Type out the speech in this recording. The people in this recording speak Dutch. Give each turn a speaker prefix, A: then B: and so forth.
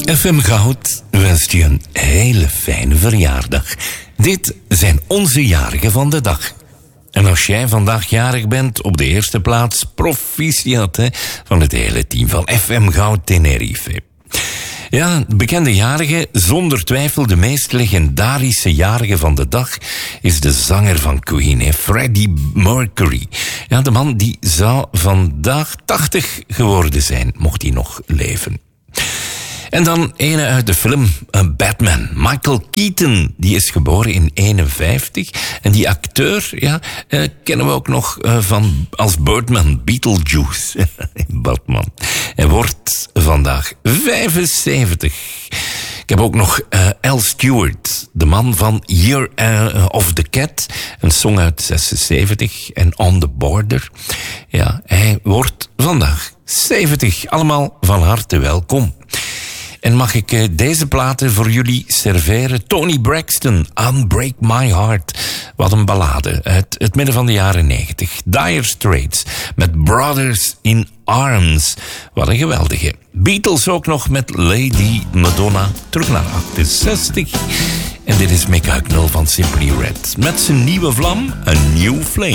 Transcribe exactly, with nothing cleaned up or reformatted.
A: F M Goud wenst je een hele fijne verjaardag. Dit zijn onze jarigen van de dag. En als jij vandaag jarig bent, op de eerste plaats proficiat hè, van het hele team van F M Goud Tenerife. Ja, bekende jarige, zonder twijfel de meest legendarische jarige van de dag, is de zanger van Queen, hè, Freddie Mercury. Ja, de man die zou vandaag tachtig geworden zijn, mocht hij nog leven. En dan ene uit de film uh, Batman. Michael Keaton, die is geboren in eenenvijftig. En die acteur, ja, uh, kennen we ook nog uh, van als Birdman, Beetlejuice. Batman. Hij wordt vandaag vijfenzeventig. Ik heb ook nog uh, Al Stewart, de man van Year uh, of the Cat. Een song uit zesenzeventig. En On the Border. Ja, hij wordt vandaag zeventig. Allemaal van harte welkom. En mag ik uh, deze platen voor jullie serveren? Tony Braxton, Unbreak My Heart. Wat een ballade uit het midden van de jaren negentig. Dire Straits met Brothers in Arms. Wat een geweldige. Beatles ook nog met Lady Madonna. Terug naar achtenzestig. En dit is Mick Hucknall van Simply Red. Met zijn nieuwe vlam, een New Flame.